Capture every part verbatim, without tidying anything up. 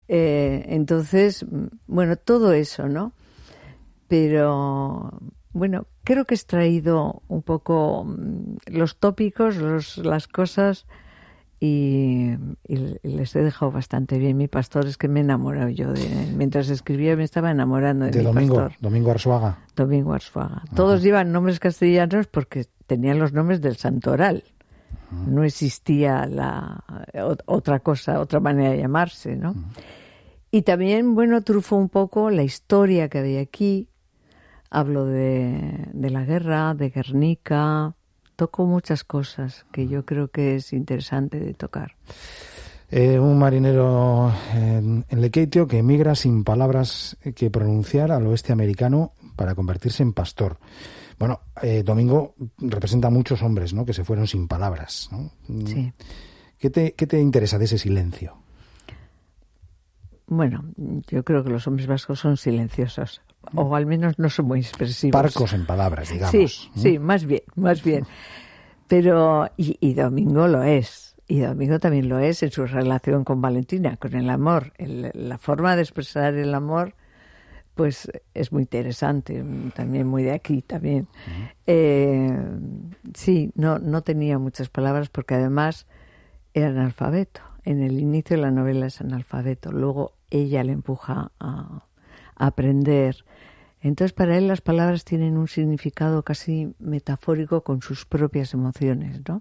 Eh, entonces, bueno, todo eso, ¿no? Pero, bueno, creo que he extraído un poco los tópicos, los, las cosas, y, y les he dejado bastante bien. Mi pastor es que me he enamorado yo de él. Mientras escribía me estaba enamorando de, de mi Domingo, pastor. Domingo Arzuaga. Domingo Arzuaga. Todos llevan nombres castellanos porque tenían los nombres del santoral. Uh-huh. No existía la otra cosa, otra manera de llamarse, ¿no? Uh-huh. Y también, bueno, trufo un poco la historia que había aquí. Hablo de, de la guerra, de Guernica. Toco muchas cosas que yo creo que es interesante de tocar. Eh, un marinero en, en Lekeitio que emigra sin palabras que pronunciar al oeste americano para convertirse en pastor. Bueno, eh, Domingo representa a muchos hombres, ¿no?, que se fueron sin palabras, ¿no? Sí. ¿Qué te, qué te interesa de ese silencio? Bueno, yo creo que los hombres vascos son silenciosos, o al menos no son muy expresivos. Parcos en palabras, digamos. Sí, ¿eh? sí, más bien, más bien. Pero, y, y Domingo lo es, y Domingo también lo es en su relación con Valentina, con el amor. El, la forma de expresar el amor, pues es muy interesante, también muy de aquí, también. Uh-huh. Eh, sí, no, no tenía muchas palabras porque además era analfabeto. En el inicio de la novela es analfabeto, luego ella le empuja a, a aprender. Entonces para él las palabras tienen un significado casi metafórico con sus propias emociones, ¿no?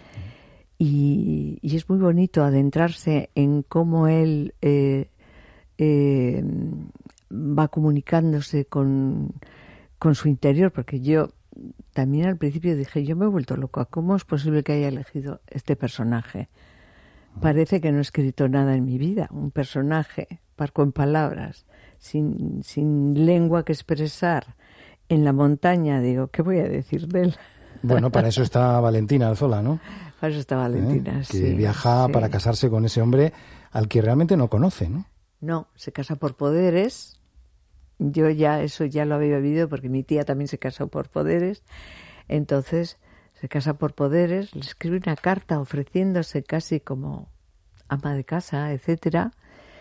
Y, y es muy bonito adentrarse en cómo él eh, eh, va comunicándose con, con su interior, porque yo también al principio dije, yo me he vuelto loca, ¿cómo es posible que haya elegido este personaje? Parece que no he escrito nada en mi vida, un personaje parco en palabras, sin, sin lengua que expresar, en la montaña. Digo, ¿qué voy a decir de él? Bueno, para eso está Valentina Alzola, ¿no? Para eso está Valentina, ¿Eh? sí. Que viaja sí. para casarse con ese hombre al que realmente no conoce, ¿no? No, se casa por poderes. Yo ya eso ya lo había vivido porque mi tía también se casó por poderes. Entonces se casa por poderes, le escribe una carta ofreciéndose casi como ama de casa, etcétera.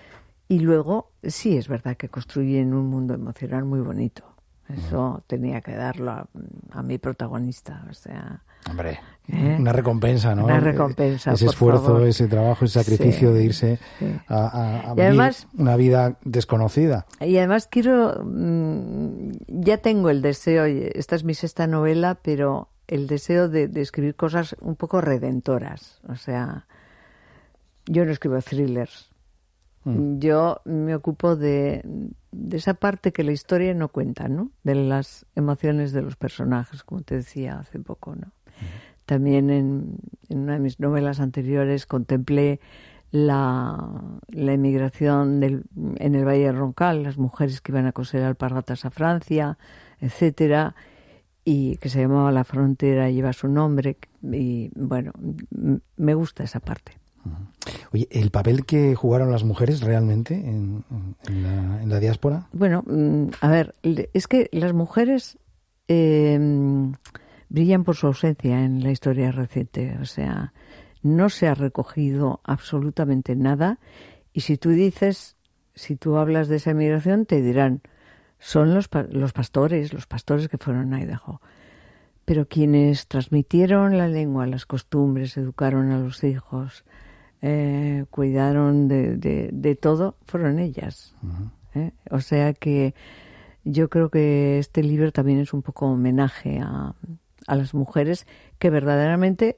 Y luego, sí, es verdad que construyen un mundo emocional muy bonito. Eso uh-huh. tenía que darlo a, a mi protagonista, o sea... Hombre, ¿eh? Una recompensa, ¿no? Una recompensa, ese por esfuerzo, favor. Ese trabajo, ese sacrificio sí, de irse sí. a, a, a y vivir además, una vida desconocida. Y además quiero... Mmm, ya tengo el deseo, esta es mi sexta novela, pero el deseo de, de escribir cosas un poco redentoras. O sea, yo no escribo thrillers. Mm. Yo me ocupo de, de esa parte que la historia no cuenta, ¿no? De las emociones de los personajes, como te decía hace poco, ¿no? Mm. También en, en una de mis novelas anteriores contemplé la, la emigración del, en el Valle de Roncal, las mujeres que iban a coser alpargatas a Francia, etcétera, y que se llamaba La Frontera, lleva su nombre, y bueno, me gusta esa parte. Oye, ¿el papel que jugaron las mujeres realmente en, en, la, en la diáspora? Bueno, a ver, es que las mujeres eh, brillan por su ausencia en la historia reciente, o sea, no se ha recogido absolutamente nada, y si tú dices, si tú hablas de esa emigración, te dirán, son los, los pastores, los pastores que fueron a Idaho. Pero quienes transmitieron la lengua, las costumbres, educaron a los hijos, eh, cuidaron de, de, de todo, fueron ellas. Uh-huh. ¿eh? O sea que yo creo que este libro también es un poco homenaje a, a las mujeres que verdaderamente,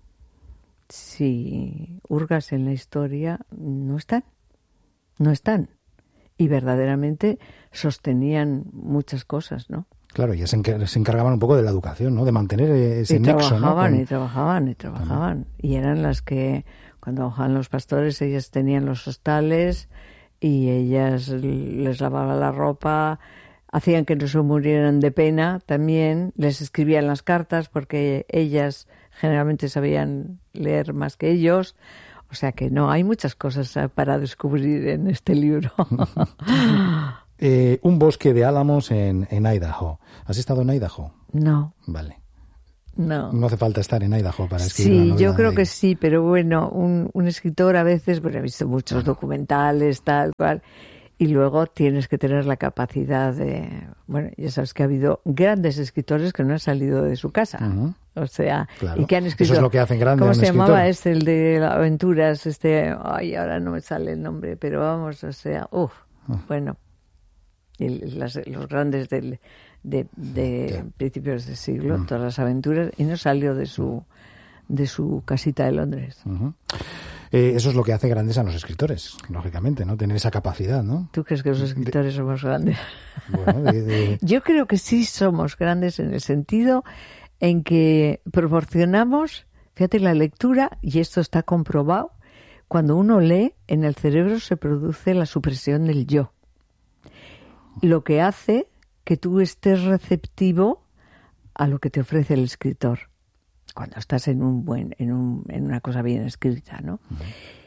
si hurgas en la historia, no están, no están. Y verdaderamente sostenían muchas cosas, ¿no? Claro, y se encargaban un poco de la educación, ¿no? De mantener ese y nexo, trabajaban, ¿no? Con... Y trabajaban, y trabajaban. También. Y eran las que, cuando trabajaban los pastores, ellas tenían los hostales y ellas les lavaban la ropa, hacían que no se murieran de pena también, les escribían las cartas porque ellas generalmente sabían leer más que ellos. O sea que no, hay muchas cosas para descubrir en este libro. eh, un bosque de álamos en, en Idaho. ¿Has estado en Idaho? No. Vale. No. No hace falta estar en Idaho para escribir Sí, una novela yo creo de... que sí, pero bueno, un, un escritor a veces, bueno, he visto muchos Bueno. documentales, tal cual, y luego tienes que tener la capacidad de... Bueno, ya sabes que ha habido grandes escritores que no han salido de su casa. Uh-huh. O sea, claro. y que han escrito... Eso es lo que hacen grande ¿Cómo a un se escritor? llamaba este, el de aventuras? Este, ay, ahora no me sale el nombre, pero vamos, o sea, uff, uh, bueno, el, las, los grandes del... de, de sí. principios de siglo, mm. todas las aventuras, y no salió de su de su casita de Londres. Uh-huh. Eh, eso es lo que hace grandes a los escritores, lógicamente, ¿no? Tener esa capacidad, ¿no? ¿Tú crees que los escritores de... somos grandes? Bueno, de, de... Yo creo que sí somos grandes en el sentido en que proporcionamos, fíjate, la lectura, y esto está comprobado, cuando uno lee, en el cerebro se produce la supresión del yo. Lo que hace que tú estés receptivo a lo que te ofrece el escritor cuando estás en un buen en un en una cosa bien escrita, ¿no? Uh-huh.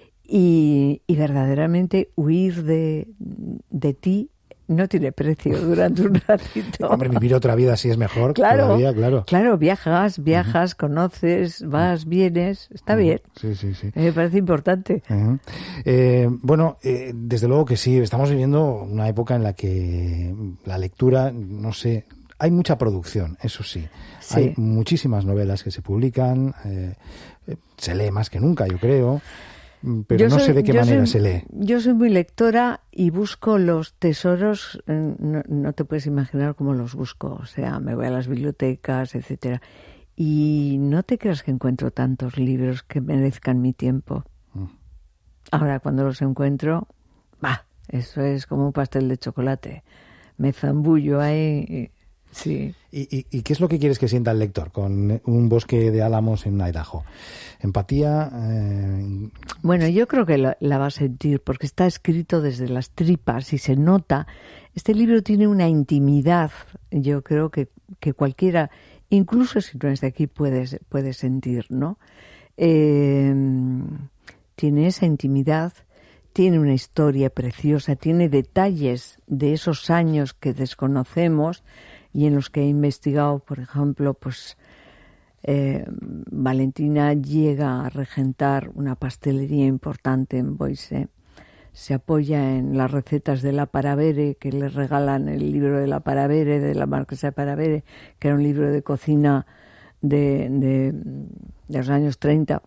y, y verdaderamente huir de de ti no tiene precio durante un ratito. Hombre, vivir otra vida sí es mejor. Claro, todavía, claro. Claro, viajas, viajas, uh-huh. conoces, vas, vienes, está uh-huh. bien. Sí, sí, sí. Me parece importante. Uh-huh. Eh, bueno, eh, desde luego que sí, estamos viviendo una época en la que la lectura, no sé, hay mucha producción, eso sí. sí. Hay muchísimas novelas que se publican, eh, se lee más que nunca, yo creo. Pero yo no soy, sé de qué manera soy, se lee. Yo soy muy lectora y busco los tesoros, no, no te puedes imaginar cómo los busco. O sea, me voy a las bibliotecas, etcétera. Y no te creas que encuentro tantos libros que merezcan mi tiempo. Mm. Ahora, cuando los encuentro, bah, eso es como un pastel de chocolate. Me zambullo ahí... Y, sí. ¿Y, y, ¿Y qué es lo que quieres que sienta el lector con un bosque de álamos en Idaho? ¿Empatía? Eh... Bueno, yo creo que la, la va a sentir porque está escrito desde las tripas y se nota. Este libro tiene una intimidad, yo creo que, que cualquiera, incluso si no es de aquí, puede, puede sentir, ¿no? Eh, tiene esa intimidad, tiene una historia preciosa, tiene detalles de esos años que desconocemos y en los que he investigado, por ejemplo, pues eh, Valentina llega a regentar una pastelería importante en Boise, se apoya en las recetas de la Paravere, que le regalan el libro de la Paravere, de la marquesa de Paravere, que era un libro de cocina de, de, de los años treinta.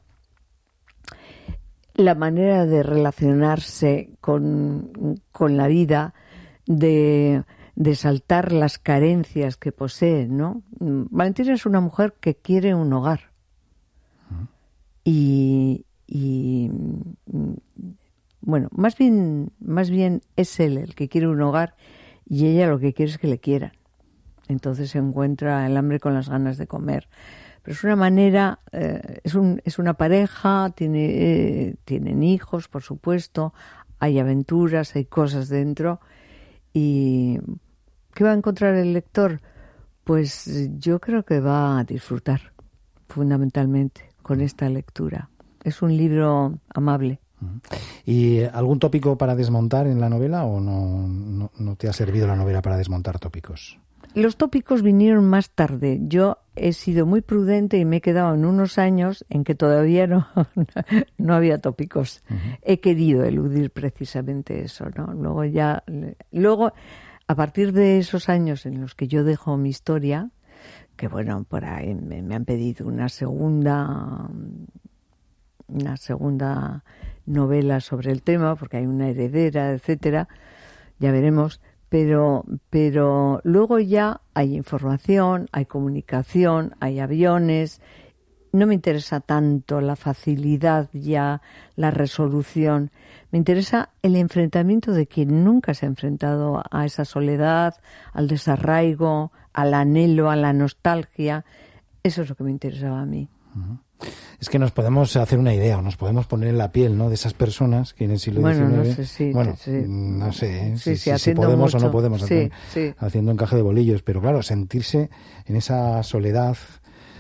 La manera de relacionarse con, con la vida, de... de saltar las carencias que posee, ¿no? Valentina es una mujer que quiere un hogar. Uh-huh. Y, y bueno, más bien, más bien es él el que quiere un hogar y ella lo que quiere es que le quieran. Entonces se encuentra el hambre con las ganas de comer. Pero es una manera, eh, es, un, es una pareja, tiene, eh, tienen hijos, por supuesto, hay aventuras, hay cosas dentro. ¿Y qué va a encontrar el lector? Pues yo creo que va a disfrutar fundamentalmente con esta lectura. Es un libro amable. ¿Y algún tópico para desmontar en la novela o no, no, no te ha servido la novela para desmontar tópicos? Los tópicos vinieron más tarde. Yo he sido muy prudente y me he quedado en unos años en que todavía no, no había tópicos. Uh-huh. He querido eludir precisamente eso, ¿no? Luego ya, luego, a partir de esos años en los que yo dejo mi historia, que bueno, por ahí me, me han pedido una segunda, una segunda novela sobre el tema, porque hay una heredera, etcétera, ya veremos. Pero, pero luego ya hay información, hay comunicación, hay aviones. No me interesa tanto la facilidad ya, la resolución. Me interesa el enfrentamiento de quien nunca se ha enfrentado a esa soledad, al desarraigo, al anhelo, a la nostalgia. Eso es lo que me interesaba a mí. Uh-huh. Es que nos podemos hacer una idea, o nos podemos poner en la piel, ¿no?, de esas personas que en el siglo bueno, diecinueve... No sé si, bueno, sí. no sé ¿eh? sí, si, sí, si podemos mucho. o no podemos, sí, hacer, sí. haciendo encaje de bolillos, pero claro, sentirse en esa soledad,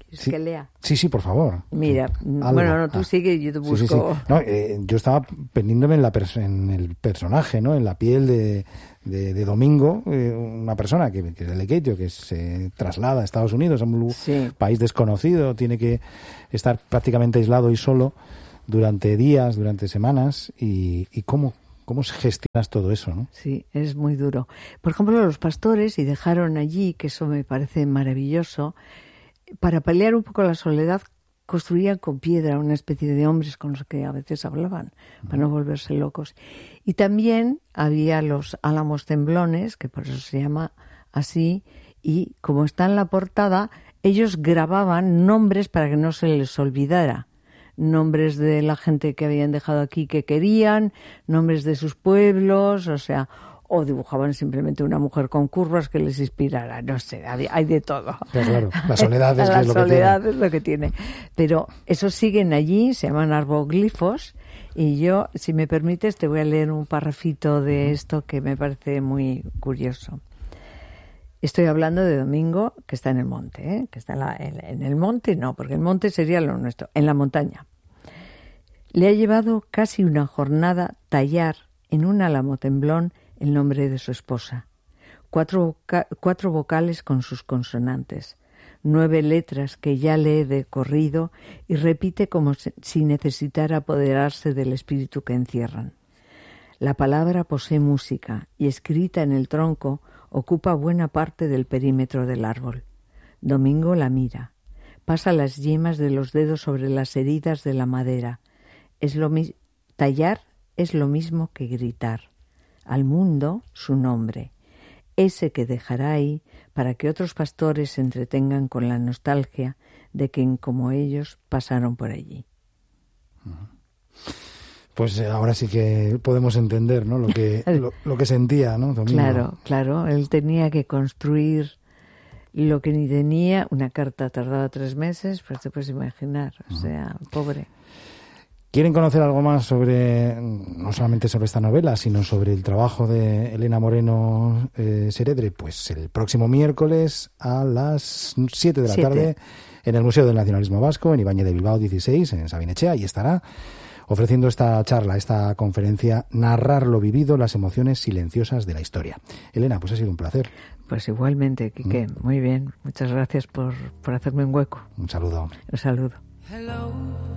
¿Es sí, que lea? Sí, sí, por favor. Mira, Algo. bueno, no, tú ah. sigue y yo te busco. Sí, sí, sí. No, eh, yo estaba pendiéndome en, la pers- en el personaje, ¿no? En la piel de, de, de Domingo, eh, una persona que, que es de Lekeitio, que se traslada a Estados Unidos, a un sí. país desconocido, tiene que estar prácticamente aislado y solo durante días, durante semanas, y, y cómo, cómo gestionas todo eso, ¿no? Sí, es muy duro. Por ejemplo, los pastores, y dejaron allí, que eso me parece maravilloso, para paliar un poco la soledad, construían con piedra una especie de hombres con los que a veces hablaban, para no volverse locos. Y también había los álamos temblones, que por eso se llama así, y como está en la portada, ellos grababan nombres para que no se les olvidara. Nombres de la gente que habían dejado aquí que querían, nombres de sus pueblos, o sea... o dibujaban simplemente una mujer con curvas que les inspirara, no sé, hay de todo. Pero claro, la soledad es, la es lo soledad que tiene. es lo que tiene. Pero esos siguen allí, se llaman arboglifos, y yo, si me permites, te voy a leer un parrafito de esto que me parece muy curioso. Estoy hablando de Domingo, que está en el monte, ¿eh? que está en, la, en, en el monte, no, porque el monte sería lo nuestro, en la montaña. Le ha llevado casi una jornada tallar en un álamo temblón el nombre de su esposa. Cuatro, voca- cuatro vocales con sus consonantes. Nueve letras que ya lee de corrido y repite como si necesitara apoderarse del espíritu que encierran. La palabra posee música y escrita en el tronco ocupa buena parte del perímetro del árbol. Domingo la mira. Pasa las yemas de los dedos sobre las heridas de la madera. Es lo mi- tallar es lo mismo que gritar. Al mundo su nombre, ese que dejará ahí para que otros pastores se entretengan con la nostalgia de quien como ellos pasaron por allí. Pues ahora sí que podemos entender, ¿no? Lo que lo, lo que sentía, ¿no? Domingo. Claro, claro, él tenía que construir lo que ni tenía. Una carta tardaba tres meses, pues te puedes imaginar, o sea, pobre. ¿Quieren conocer algo más sobre, no solamente sobre esta novela, sino sobre el trabajo de Elena Moreno eh, Seredre? Pues el próximo miércoles a las siete de la Siete. tarde en el Museo del Nacionalismo Vasco, en Ibáñez de Bilbao dieciséis, en Sabinechea, y estará ofreciendo esta charla, esta conferencia, Narrar lo vivido, las emociones silenciosas de la historia. Elena, pues ha sido un placer. Pues igualmente, Quique, mm. muy bien. Muchas gracias por, por hacerme un hueco. Un saludo. Un saludo. Hello.